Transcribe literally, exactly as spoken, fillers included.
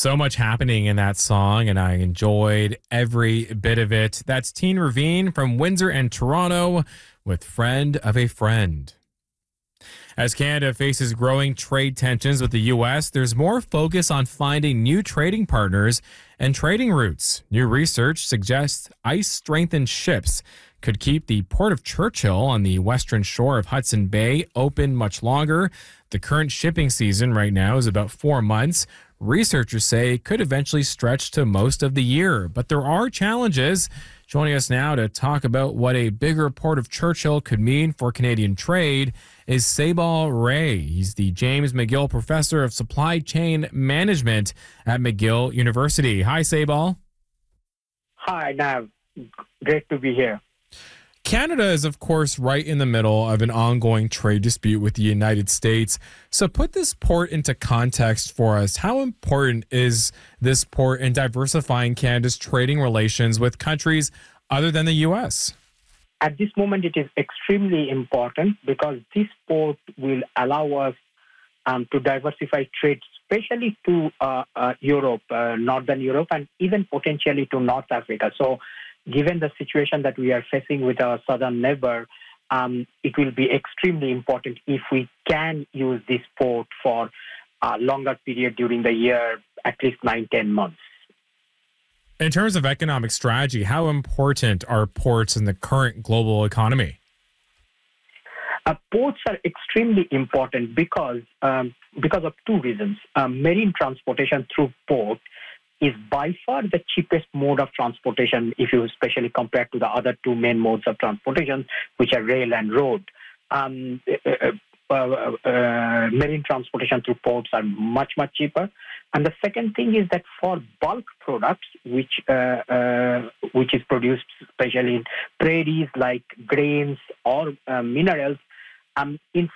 So much happening in that song, and I enjoyed every bit of it. That's Teen Ravine from Windsor and Toronto with Friend of a Friend. As Canada faces growing trade tensions with the U S, there's more focus on finding new trading partners and trading routes. New research suggests ice-strengthened ships could keep the Port of Churchill on the western shore of Hudson Bay open much longer. The current shipping season right now is about four months. Researchers say it could eventually stretch to most of the year, but there are challenges. Joining us now to talk about what a bigger Port of Churchill could mean for Canadian trade is Sabal Ray. He's the James McGill Professor of Supply Chain Management at McGill University. Hi, Sabal. Hi, Nav. Great to be here. Canada is, of course, right in the middle of an ongoing trade dispute with the United States. So put this port into context for us. How important is this port in diversifying Canada's trading relations with countries other than the U S? At this moment, it is extremely important because this port will allow us um, to diversify trade, especially to uh, uh, Europe, uh, Northern Europe, and even potentially to North Africa. So given the situation that we are facing with our southern neighbor, um, it will be extremely important if we can use this port for a longer period during the year, at least nine, ten months. In terms of economic strategy, how important are ports in the current global economy? Uh, ports are extremely important because um, because of two reasons. Um, marine transportation through port is by far the cheapest mode of transportation if you especially compare to the other two main modes of transportation, which are rail and road. Um, uh, uh, uh, marine transportation through ports are much, much cheaper. And the second thing is that for bulk products, which uh, uh, which is produced especially in prairies like grains or uh, minerals, um, in